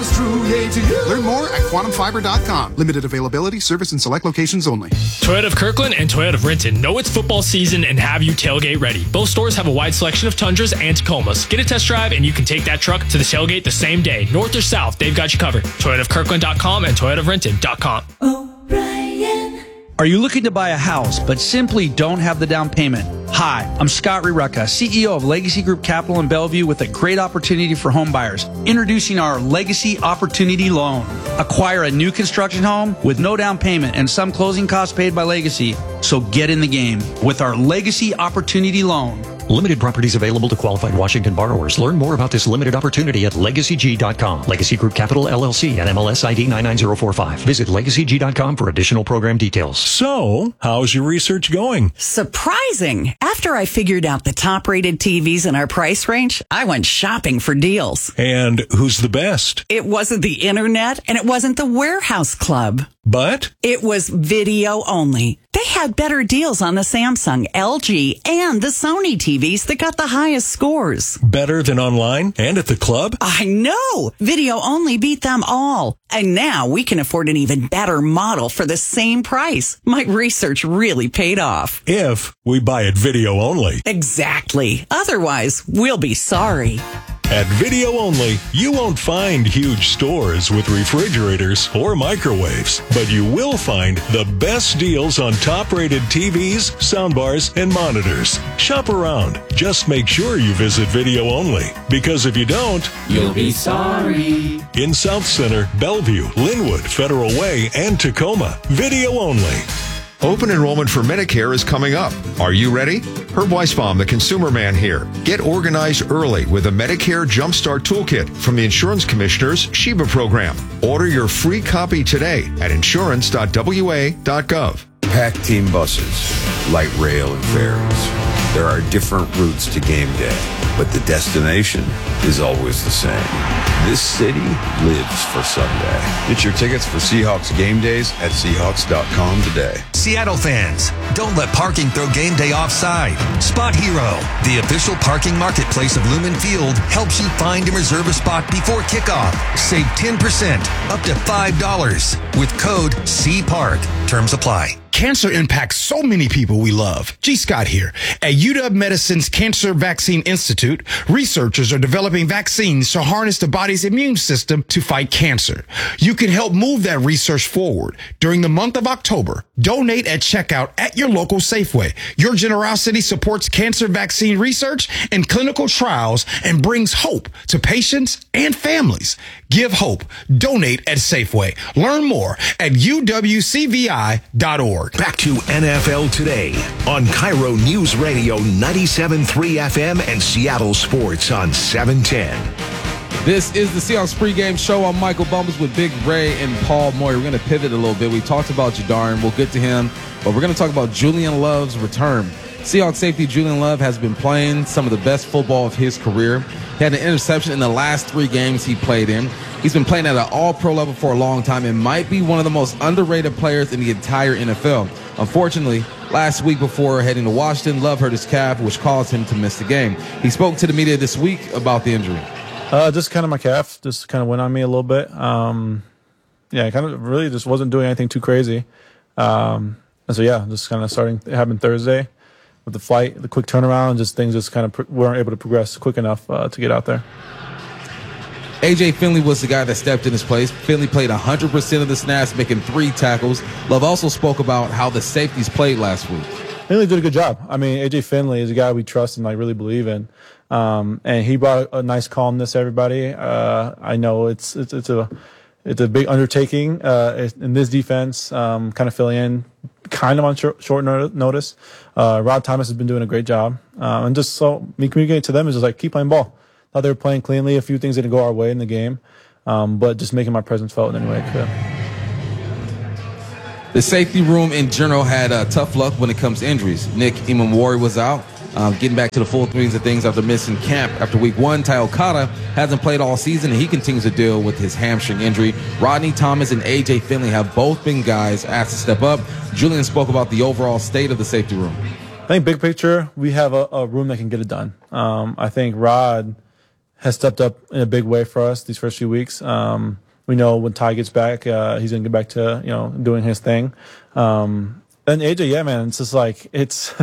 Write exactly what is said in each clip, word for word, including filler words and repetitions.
comes through, yay to you. Learn more at quantum fiber dot com. Limited availability, service in select locations only. Toyota of Kirkland and Toyota of Renton know it's football season and have you tailgate ready. Both stores have a wide selection of Tundras and Tacomas. Get a test drive and you can take that truck to the tailgate the same day. North or south, they've got you covered. Toyota of Kirkland dot com and Toyota of Renton dot com. O'Brien. Are you looking to buy a house but simply don't have the down payment? Hi, I'm Scott Rireka, C E O of Legacy Group Capital in Bellevue with a great opportunity for home buyers. Introducing our Legacy Opportunity Loan. Acquire a new construction home with no down payment and some closing costs paid by Legacy. So get in the game with our Legacy Opportunity Loan. Limited properties available to qualified Washington borrowers. Learn more about this limited opportunity at legacy g dot com. Legacy Group Capital, L L C, and M L S I D nine nine zero four five. Visit legacy g dot com for additional program details. So, how's your research going? Surprising. After I figured out the top-rated T Vs in our price range, I went shopping for deals. And who's the best? It wasn't the internet, and it wasn't the Warehouse Club. But? It was video only. They had better deals on the Samsung, L G, and the Sony T Vs that got the highest scores. Better than online and at the club? I know! Video only beat them all. And now we can afford an even better model for the same price. My research really paid off. If we buy it video only. Exactly. Otherwise, we'll be sorry. At Video Only, you won't find huge stores with refrigerators or microwaves, but you will find the best deals on top-rated T Vs, soundbars, and monitors. Shop around. Just make sure you visit Video Only, because if you don't, You'll be sorry. In South Center, Bellevue, Linwood, Federal Way, and Tacoma, Video Only. Open enrollment for Medicare is coming up. Are you ready? Herb Weisbaum, the consumer man here. Get organized early with a Medicare Jumpstart Toolkit from the Insurance Commissioner's Sheba program. Order your free copy today at insurance dot w a dot gov. Packed team buses, light rail and ferries. There are different routes to game day, but the destination is always the same. This city lives for Sunday. Get your tickets for Seahawks game days at seahawks dot com today. Seattle fans, don't let parking throw game day offside. Spot Hero, the official parking marketplace of Lumen Field, helps you find and reserve a spot before kickoff. Save ten percent, up to five dollars with code C Park. Terms apply. Cancer impacts so many people we love. G. Scott here. At U W Medicine's Cancer Vaccine Institute, researchers are developing vaccines to harness the body's immune system to fight cancer. You can help move that research forward. During the month of October, donate at checkout at your local Safeway. Your generosity supports cancer vaccine research and clinical trials and brings hope to patients and families. Give hope. Donate at Safeway. Learn more at u w c v i dot org. Back to N F L Today on Cairo News Radio ninety-seven point three F M and Seattle Sports on seven ten. This is the Seahawks pregame show. I'm Michael Bumpus with Big Ray and Paul Moyer. We're going to pivot a little bit. We talked about Jadarian. We'll get to him, but we're going to talk about Julian Love's return. Seahawks safety Julian Love has been playing some of the best football of his career. He had an interception in the last three games he played in. He's been playing at an all-pro level for a long time and might be one of the most underrated players in the entire N F L. Unfortunately, last week before heading to Washington, Love hurt his calf, which caused him to miss the game. He spoke to the media this week about the injury. Uh, just kind of my calf just kind of went on me a little bit. Um, yeah, kind of really just wasn't doing anything too crazy. Um, and so, yeah, just kind of starting, it happened Thursday with the flight, the quick turnaround, just things just kind of pro- weren't able to progress quick enough uh, to get out there. A J Finley was the guy that stepped in his place. Finley played one hundred percent of the snaps, making three tackles. Love also spoke about how the safeties played last week. Finley did a good job. I mean, A J Finley is a guy we trust and I really believe in. Um, and he brought a nice calmness to everybody. Uh, I know it's, it's, it's a, it's a big undertaking, uh, in this defense, um, kind of filling in kind of on short, short notice. Uh, Rod Thomas has been doing a great job. Um, and just so me communicating to them is just like, keep playing ball. Thought they were playing cleanly. A few things didn't go our way in the game. Um, but just making my presence felt in any way I could. The safety room in general had uh, tough luck when it comes to injuries. Nick Imamori was out, um, getting back to the full swings of things after missing camp after week one. Ty Okada hasn't played all season, and he continues to deal with his hamstring injury. Rodney Thomas and A J Finley have both been guys asked to step up. Julian spoke about the overall state of the safety room. I think big picture, we have a, a room that can get it done. Um, I think Rod has stepped up in a big way for us these first few weeks. Um, we know when Ty gets back, uh, he's going to get back to, you know, doing his thing. Um, and A J, yeah, man, it's just like, it's,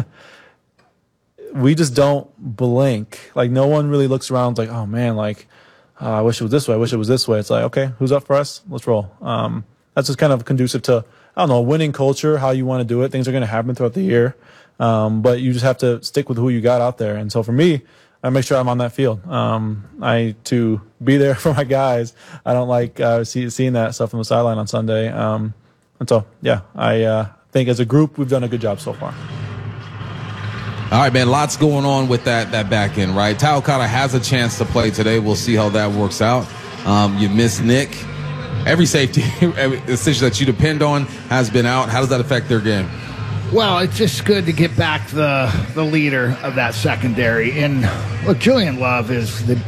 we just don't blink. Like, no one really looks around like, oh man, like, uh, I wish it was this way. I wish it was this way. It's like, okay, who's up for us? Let's roll. Um, that's just kind of conducive to, I don't know, winning culture, how you want to do it. Things are going to happen throughout the year. Um, but you just have to stick with who you got out there. And so for me, I make sure I'm on that field. Um, I to be there for my guys. I don't like uh, see, seeing that stuff on the sideline on Sunday. Um, and so, yeah, I uh, think as a group we've done a good job so far. All right, man, lots going on with that that back end, right? Ty Okada has a chance to play today. We'll see how that works out. Um, you miss Nick. Every safety every decision that you depend on has been out. How does that affect their game? Well, it's just good to get back the the leader of that secondary. And look, Julian Love is the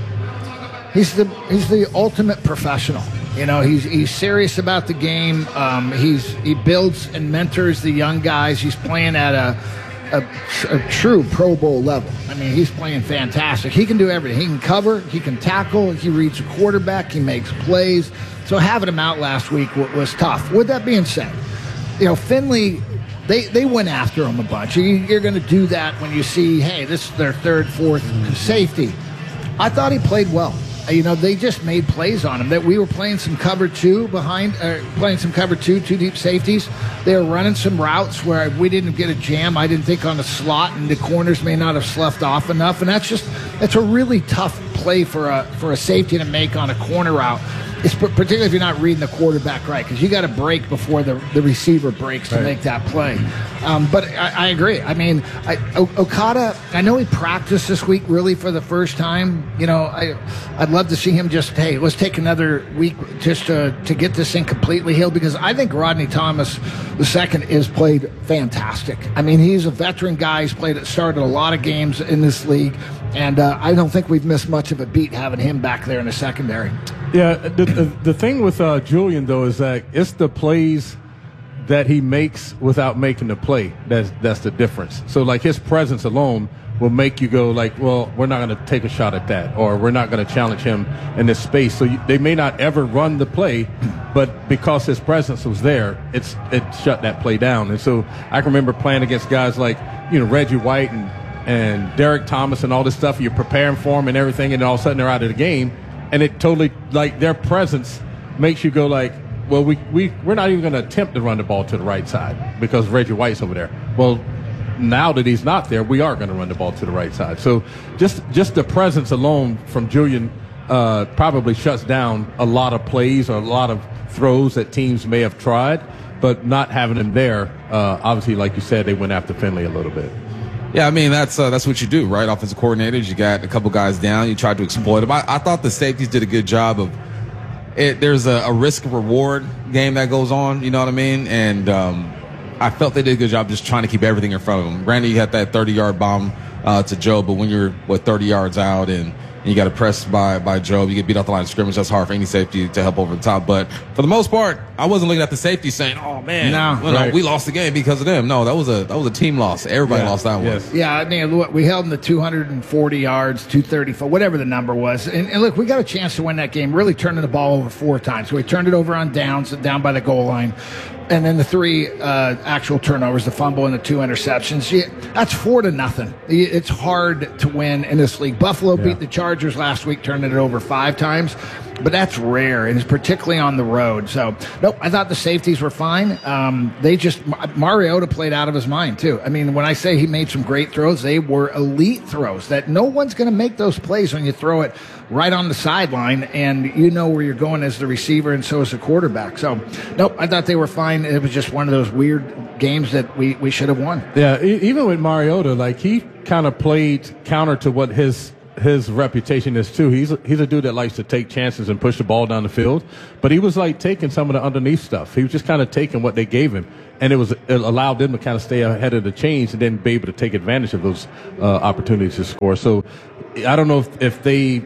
he's the he's the ultimate professional. You know, he's he's serious about the game. Um, he's he builds and mentors the young guys. He's playing at a, a a true Pro Bowl level. I mean, he's playing fantastic. He can do everything. He can cover. He can tackle. He reads a quarterback. He makes plays. So having him out last week was tough. With that being said, you know, Finley. They they went after him a bunch. You, you're going to do that when you see, hey, this is their third, fourth safety. I thought he played well. You know, they just made plays on him. That we were playing some cover two behind, uh, playing some cover two, two deep safeties. They were running some routes where we didn't get a jam. I didn't think on the slot, and the corners may not have sloughed off enough. And that's just that's a really tough play for a for a safety to make on a corner route. It's particularly if you're not reading the quarterback right, because you got to break before the, the receiver breaks to right. make that play. Um, but I, I agree. I mean, I, o- Okada, I know he practiced this week really for the first time. You know, I, I'd love to see him just, hey, let's take another week just to, to get this thing completely healed, because I think Rodney Thomas the second is played fantastic. I mean, he's a veteran guy. He's played, started a lot of games in this league, and uh, I don't think we've missed much of a beat having him back there in the secondary. Yeah, the, the, the thing with uh, Julian, though, is that it's the plays that he makes without making the play. That's, that's the difference. So, like, his presence alone will make you go, like, well, we're not going to take a shot at that, or we're not going to challenge him in this space. So you, they may not ever run the play, but because his presence was there, it's it shut that play down. And so I can remember playing against guys like, you know, Reggie White and, and Derek Thomas and all this stuff. You're preparing for them and everything, and all of a sudden they're out of the game. And it totally, like, their presence makes you go like, well, we, we, we're not even going to attempt to run the ball to the right side because Reggie White's over there. Well, now that he's not there, we are going to run the ball to the right side. So just just the presence alone from Julian uh, probably shuts down a lot of plays or a lot of throws that teams may have tried. But not having him there, uh, obviously, like you said, they went after Finley a little bit. Yeah, I mean, that's uh, that's what you do, right? Offensive coordinators, you got a couple guys down, you try to exploit them. I, I thought the safeties did a good job of it. There's a, a risk-reward game that goes on, you know what I mean? And um, I felt they did a good job just trying to keep everything in front of them. Granted, you had that thirty-yard bomb uh, to Joe, but when you're, what, thirty yards out and and you got to press by by Joe, you get beat off the line of scrimmage. That's hard for any safety to help over the top. But for the most part, I wasn't looking at the safety saying, "Oh man, no, well, right. no, we lost the game because of them." No, that was a that was a team loss. Everybody yeah. lost that one. Yes. Yeah, I mean, look, we held them to two hundred forty yards, two thirty-four, whatever the number was. And, and look, we got a chance to win that game, really turning the ball over four times. So we turned it over on downs, down by the goal line. And then the three uh, actual turnovers, the fumble and the two interceptions. Yeah, that's four to nothing. It's hard to win in this league. Buffalo yeah. beat the Chargers last week, turning it over five times. But that's rare, and it's particularly on the road. So, nope, I thought the safeties were fine. Um, they just, Mariota played out of his mind, too. I mean, when I say he made some great throws, they were elite throws that no one's going to make those plays when you throw it right on the sideline, and you know where you're going as the receiver, and so is the quarterback. So, nope, I thought they were fine. It was just one of those weird games that we, we should have won. Yeah, even with Mariota, like, he kind of played counter to what his his reputation is too. He's a, he's a dude that likes to take chances and push the ball down the field, but he was like taking some of the underneath stuff. He was just kind of taking what they gave him, and it was it allowed them to kind of stay ahead of the chains and then be able to take advantage of those uh, opportunities to score. So I don't know if, if they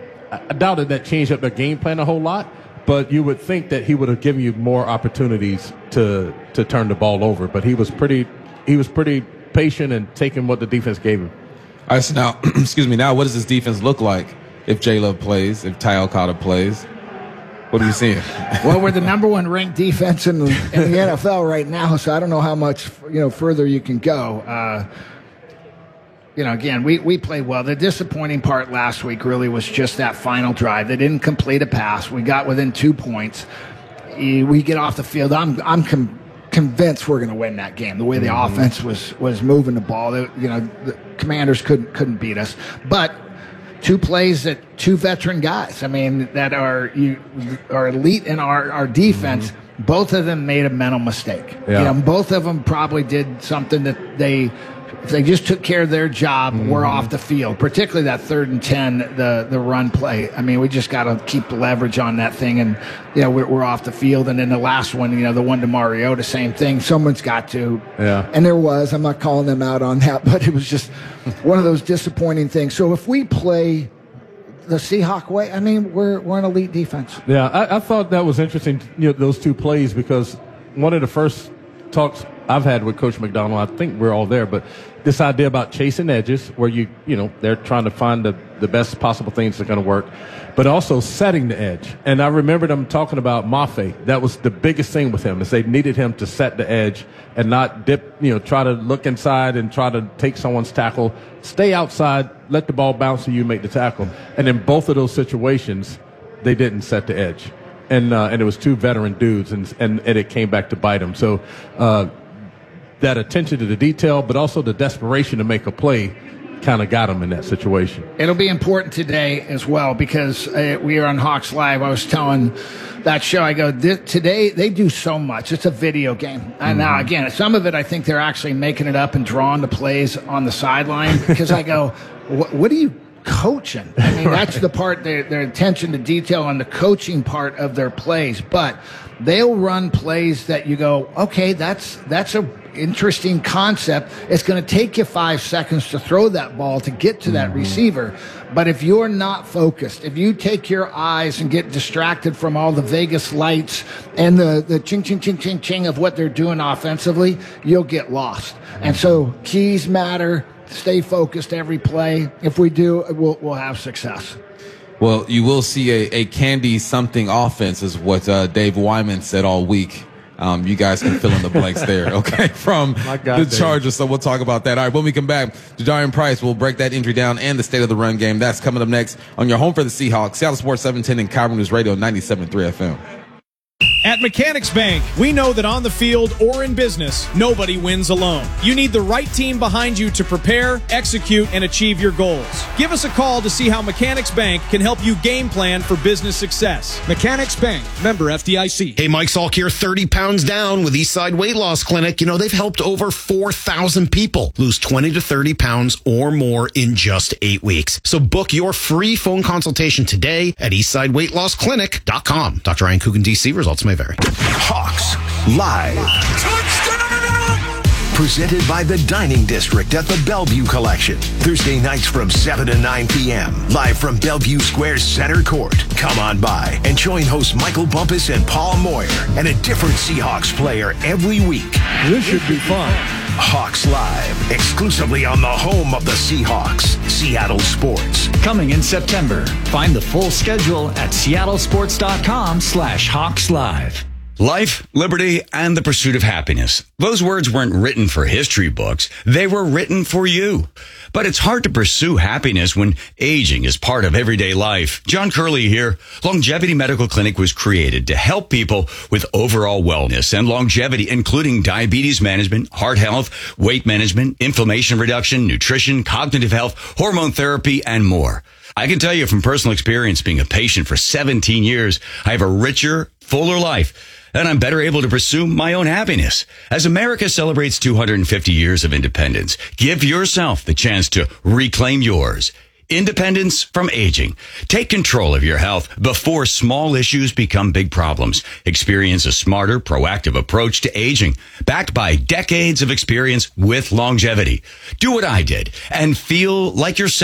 I doubted that changed up their game plan a whole lot, but you would think that he would have given you more opportunities to to turn the ball over. But he was pretty he was pretty patient and taking what the defense gave him. All right, so now, excuse me, now what does this defense look like if J-Love plays, if Ty Okada plays. What are you seeing? Well, we're the number one ranked defense in the, in the N F L right now, so I don't know how much you know further you can go. Uh, you know, again, we, we played well. The disappointing part last week really was just that final drive. They didn't complete a pass. We got within two points. We get off the field. I'm I'm com- convinced we're going to win that game. The way the mm-hmm. offense was was moving the ball, they, you know, the Commanders couldn't couldn't beat us, but. Two plays that two veteran guys, I mean, that are you are elite in our, our defense. Mm-hmm. Both of them made a mental mistake. Yeah. You know, both of them probably did something that they, if they just took care of their job, mm-hmm. were off the field. Particularly that third and ten, the the run play. I mean, we just got to keep the leverage on that thing, and you know, we're, we're off the field. And then the last one, you know, the one to Mariota, same thing. Someone's got to. Yeah. And there was. I'm not calling them out on that, but it was just one of those disappointing things. So if we play the Seahawk way, I mean, we're we're an elite defense. Yeah, I, I thought that was interesting, you know, those two plays, because one of the first talks I've had with Coach McDonald, I think we're all there, but this idea about chasing edges where you, you know, they're trying to find the, the best possible things that are going to work, but also setting the edge. And I remember them talking about Mafe. That was the biggest thing with him, is they needed him to set the edge and not dip, you know, try to look inside and try to take someone's tackle. Stay outside, let the ball bounce to you, make the tackle. And in both of those situations, they didn't set the edge. And uh, and it was two veteran dudes, and, and, and it came back to bite them. So uh, that attention to the detail, but also the desperation to make a play, kind of got them in that situation. It'll be important today as well, because uh, we are on Hawks Live. I was telling that show, I go, today they do so much. It's a video game. And mm-hmm. now, again, some of it I think they're actually making it up and drawing the plays on the sideline, because I go, what are you coaching? I mean, right. That's the part, their, their attention to detail on the coaching part of their plays. But they'll run plays that you go, okay, that's that's a interesting concept. It's going to take you five seconds to throw that ball to get to that mm-hmm. receiver. But if you're not focused, if you take your eyes and get distracted from all the Vegas lights and the, the ching, ching, ching, ching, ching of what they're doing offensively, you'll get lost. Mm-hmm. And so keys matter. Stay focused every play. If we do, we'll, we'll have success. Well, you will see a, a candy something offense, is what uh, Dave Wyman said all week. Um, you guys can fill in the blanks there, okay, from God, the Dave. Chargers. So we'll talk about that. All right, when we come back, Jadarian Price will break that injury down and the state of the run game. That's coming up next on your home for the Seahawks. Seattle Sports seven ten and Kyber News Radio ninety-seven point three F M. At Mechanics Bank, we know that on the field or in business, nobody wins alone. You need the right team behind you to prepare, execute, and achieve your goals. Give us a call to see how Mechanics Bank can help you game plan for business success. Mechanics Bank, member F D I C. Hey, Mike Salk here, thirty pounds down with Eastside Weight Loss Clinic. You know, they've helped over four thousand people lose twenty to thirty pounds or more in just eight weeks. So book your free phone consultation today at eastside weight loss clinic dot com. Doctor Ryan Coogan, D C. Results may vary. Hawks Live. Touchdown! Presented by the Dining District at the Bellevue Collection. Thursday nights from seven to nine p.m. Live from Bellevue Square Center Court. Come on by and join hosts Michael Bumpus and Paul Moyer and a different Seahawks player every week. This should be fun. Hawks Live, exclusively on the home of the Seahawks, Seattle Sports. Coming in September. Find the full schedule at seattle sports dot com slash Hawks Live. Life, liberty, and the pursuit of happiness. Those words weren't written for history books. They were written for you. But it's hard to pursue happiness when aging is part of everyday life. John Curley here. Longevity Medical Clinic was created to help people with overall wellness and longevity, including diabetes management, heart health, weight management, inflammation reduction, nutrition, cognitive health, hormone therapy, and more. I can tell you from personal experience, being a patient for seventeen years, I have a richer, fuller life, and I'm better able to pursue my own happiness. As America celebrates two hundred fifty years of independence, give yourself the chance to reclaim yours. Independence from aging. Take control of your health before small issues become big problems. Experience a smarter, proactive approach to aging, backed by decades of experience with longevity. Do what I did and feel like yourself.